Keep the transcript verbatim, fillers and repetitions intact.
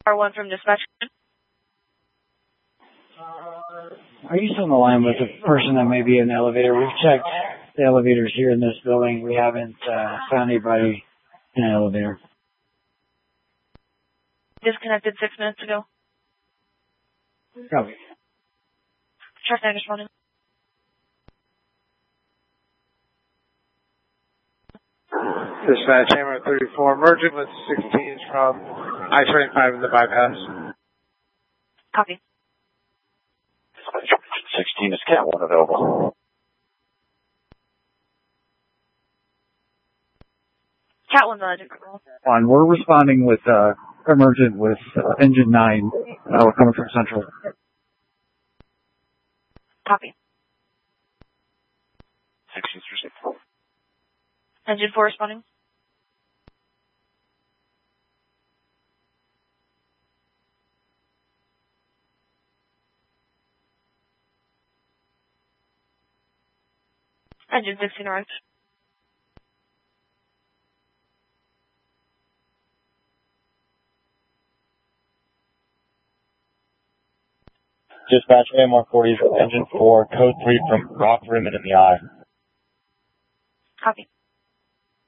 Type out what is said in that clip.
R one from dispatch. Are you still on the line with a person that may be in the elevator? We've checked the elevators here in this building. We haven't uh, found anybody in an elevator. Disconnected six minutes ago. Copy. Sheriff Sanders running. Dispatch Hammer thirty-four, emerging with sixteens from I twenty-five in the bypass. Copy. sixteen is Cat one available. Cat one's on control. On, we're responding with uh, emergent with uh, engine nine uh, coming from Central. Copy. sixteen's received. Engine four responding. Engine sixteen arrived. Dispatch A M R forty, engine four, code three from rock rim in the eye. Copy.